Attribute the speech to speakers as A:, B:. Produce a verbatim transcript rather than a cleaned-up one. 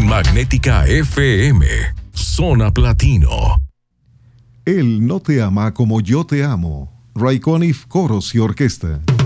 A: Magnética F M, Zona Platino.
B: Él no te ama como yo te amo. Ray Conniff, coros y orquesta.